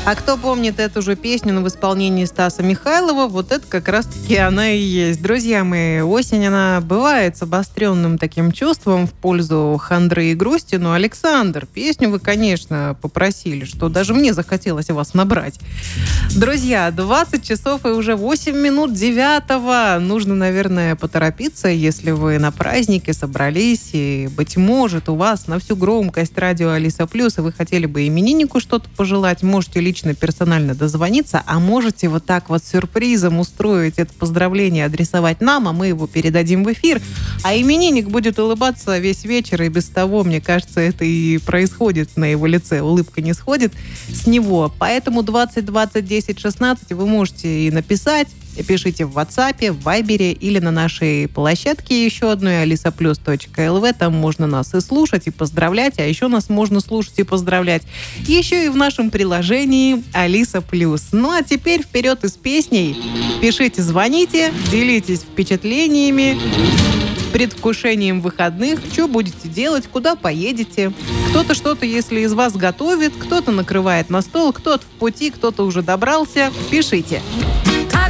А кто помнит эту же песню, но в исполнении Стаса Михайлова, вот это как раз-таки она и есть. Друзья мои, осень, она бывает с обостренным таким чувством в пользу хандры и грусти, но, Александр, песню вы, конечно, попросили, что даже мне захотелось вас набрать. Друзья, 20 часов и уже 8 минут 9. Нужно, наверное, поторопиться, если вы на празднике собрались, и, быть может, у вас на всю громкость радио Алиса Плюс, и вы хотели бы имениннику что-то пожелать, можете лично персонально дозвониться, а можете вот так вот сюрпризом устроить это поздравление, адресовать нам, а мы его передадим в эфир. А именинник будет улыбаться весь вечер, и без того, мне кажется, это и происходит на его лице. Улыбка не сходит с него. Поэтому 20 20 10 16 вы можете и написать, пишите в WhatsApp, в Viber или на нашей площадке еще одной alisaplus.lv. Там можно нас и слушать, и поздравлять, а еще нас можно слушать и поздравлять еще и в нашем приложении Алиса Плюс. Ну а теперь вперед из песней. Пишите, звоните, делитесь впечатлениями, предвкушением выходных, что будете делать, куда поедете. Кто-то что-то, если из вас готовит, кто-то накрывает на стол, кто-то в пути, кто-то уже добрался. Пишите.